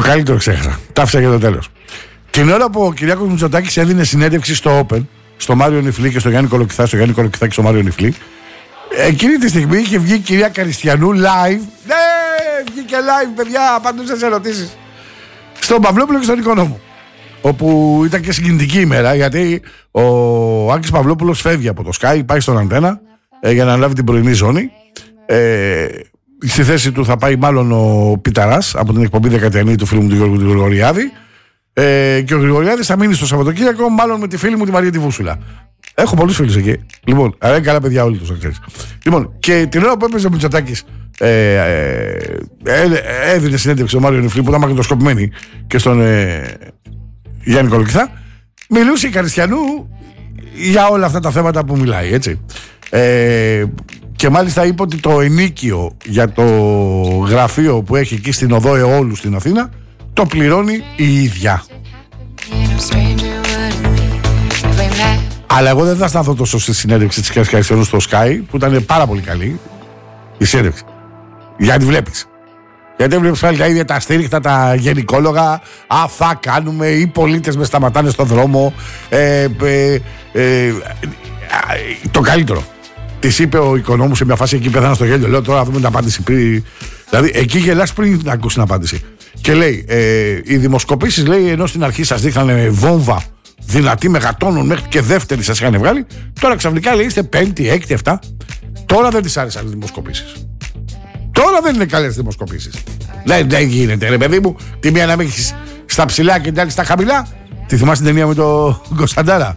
καλύτερο ξέχασα. Τα άφησα για το τέλος. Την ώρα που ο Κυριάκος Μητσοτάκης έδινε συνέντευξη στο Open, στο Μάριο Νιφλή και στο Γιάννη Κολοκυθά, και στο Μάριο Νιφλή, εκείνη τη στιγμή είχε βγει η κυρία Καριστιανού live. Ναι, βγήκε live, παιδιά, απαντούσε σε ερωτήσεις. Στον Παυλόπουλο και στον Οικονόμου. Όπου ήταν και συγκινητική ημέρα, γιατί ο Άκης Παυλόπουλος φεύγει από το Sky, πάει στον Αντένα για να αναλάβει την πρωινή ζώνη. Στη θέση του θα πάει μάλλον ο Πιταράς από την εκπομπή Δεκατιανή του φίλου μου του Γιώργου του Γρηγοριάδη. Και ο Γρηγοριάδης θα μείνει στο Σαββατοκύριακο, μάλλον με τη φίλη μου τη Μαρία τη Βούσουλα. Έχω πολλούς φίλους εκεί. Λοιπόν, αλλά είναι καλά παιδιά όλοι τους, να ξέρεις. Λοιπόν, και την ώρα που έπαιζε ο Μητσοτάκης, έδινε συνέντευξη στο Μάριο Νιφλή που ήταν μαγνητοσκοπημένη και στον Γιάννη Κολοκυθά, μιλούσε η Καριστιανού για όλα αυτά τα θέματα που μιλάει, έτσι. Και μάλιστα είπε ότι το ενίκιο για το γραφείο που έχει εκεί στην οδό Εόλου στην Αθήνα το πληρώνει η ίδια. Αλλά εγώ δεν θα σταθώ τόσο στη συνέντευξη της κυρίας Καριστιανού στο Sky, που ήταν πάρα πολύ καλή η συνέντευξη. Γιατί βλέπεις. Γιατί βλέπεις πάλι τα ίδια τα στήριχτα, τα γενικόλογα. Θα κάνουμε, οι πολίτες με σταματάνε στον δρόμο. Το καλύτερο. Της είπε ο Οικονόμου σε μια φάση, εκεί πέθανα στο γέλιο. Λέω τώρα να δούμε την απάντηση. Δηλαδή εκεί γελάς πριν να ακούσει την απάντηση. Και λέει, οι δημοσκοπήσεις, λέει, ενώ στην αρχή σας δείχνανε βόμβα δυνατή μεγατόνων μέχρι και δεύτερη σας είχαν βγάλει, τώρα ξαφνικά λέει είστε πέμπτη, έκτη, 7. Τώρα δεν τις άρεσαν οι δημοσκοπήσεις. Τώρα δεν είναι καλές δημοσκοπήσεις. Δεν γίνεται, ρε παιδί μου, τη μία να μην έχεις στα ψηλά και την άλλη στα χαμηλά. Τη θυμάσαι την ταινία με τον Κωνσταντάρα?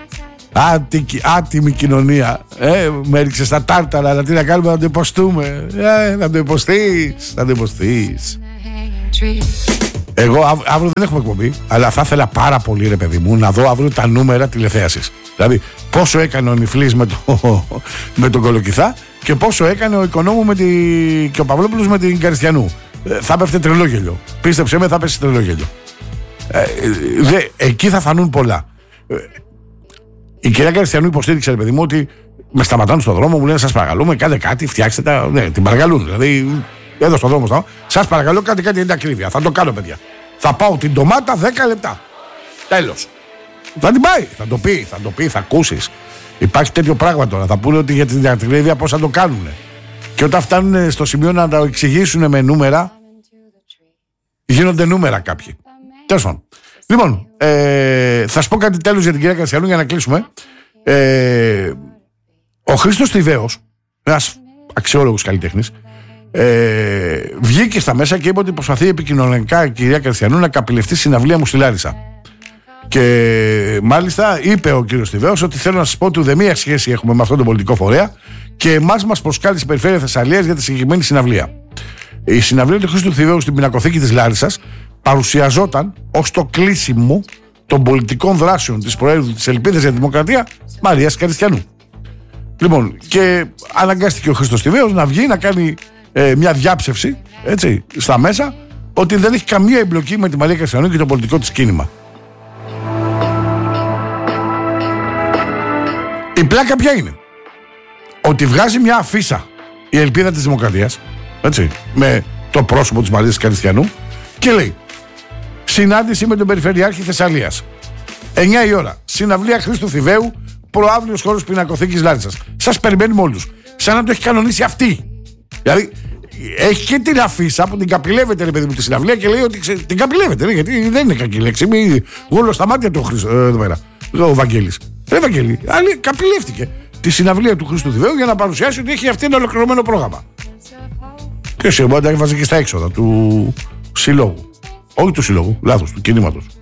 Άτιμη κοινωνία. Με έριξε στα τάρταρα, αλλά τι να κάνουμε, να το υποστούμε. Να το υποστείς. Εγώ αύριο δεν έχουμε εκπομπή, αλλά θα ήθελα πάρα πολύ, ρε παιδί μου, να δω αύριο τα νούμερα τηλεθέασης. Δηλαδή, πόσο έκανε ο Νιφλής με τον Κολοκυθά και πόσο έκανε ο Οικονόμου και ο Παυλόπουλος με την Καριστιανού. Θα πέφτει τρελόγελιο. Πίστεψέ με, θα πέσει τρελόγελιο. Εκεί θα φανούν πολλά. Η κυρία Καριστιανού υποστήριξε, ρε παιδί μου, ότι με σταματάνε στον δρόμο, μου λένε σας παρακαλούμε, κάντε κάτι, φτιάξτε τα. Ναι, την παρακαλούν. Δηλαδή, εδώ στον δρόμο, σας παρακαλώ, κάντε κάτι, είναι ακρίβεια. Θα το κάνω, παιδιά. Θα πάω την ντομάτα 10 λεπτά. Τέλος. Θα την πάει. Θα το πει, θα ακούσεις. Υπάρχει τέτοιο πράγμα τώρα. Θα πούνε ότι για την ακρίβεια πώς θα το κάνουν. Και όταν φτάνουν στο σημείο να τα εξηγήσουν με νούμερα, γίνονται νούμερα κάποιοι. Τέλος πάντων. Λοιπόν, θα σου πω κάτι τέλος για την κυρία Καριστιανού για να κλείσουμε. Ο Χρήστος Θηβαίος, ένας αξιόλογος καλλιτέχνης, βγήκε στα μέσα και είπε ότι προσπαθεί επικοινωνιακά η κυρία Καριστιανού να καπηλευτεί συναυλία μου στη Λάρισα. Και μάλιστα είπε ο κύριος Θηβαίος ότι θέλω να σας πω ότι ουδέμια σχέση έχουμε με αυτόν τον πολιτικό φορέα και εμάς μας προσκάλεσε η Περιφέρεια Θεσσαλίας για τη συγκεκριμένη συναυλία. Η συναυλία του Χρήστου Θηβαίου στην πινακοθήκη της Λάρισσας παρουσιαζόταν ως το κλείσιμο των πολιτικών δράσεων της Προέδρου της Ελπίδας για τη Δημοκρατία Μαρίας Καριστιανού. Λοιπόν, και αναγκάστηκε ο Χρήστος Θηβαίος να βγει να κάνει μια διάψευση, έτσι, στα μέσα, ότι δεν έχει καμία εμπλοκή με τη Μαρία Καριστιανού και το πολιτικό της κίνημα. Η πλάκα ποια είναι? Ότι βγάζει μια αφίσα η Ελπίδα της Δημοκρατίας, έτσι, με το πρόσωπο της Μαρίας Καριστιανού και λέει συνάντηση με τον Περιφερειάρχη Θεσσαλίας 9 η ώρα, συναυλία Χρήστου Θηβαίου, προαύλιος χώρος πινακοθήκης Λάρισσας. Σας περιμένουμε όλους. Σαν να το έχει κανονίσει αυτή. Δηλαδή έχει και την αφίσα που την καπηλεύεται, ρε παιδί μου, τη συναυλία και λέει ότι την καπηλεύεται, ρε, γιατί δεν είναι κακή λέξη. Μη γόλο στα μάτια του εδώ πέρα, ο Βαγγέλης. Ρε Βαγγέλη, άλλη καπηλεύτηκε τη συναυλία του Χρήστου Θηβαίου για να παρουσιάσει ότι έχει αυτή ένα ολοκληρωμένο πρόγραμμα. Και σε μπορεί να έβαζε και στα έξοδα του συλλόγου. Όχι του συλλόγου, λάθος, του κινήματος.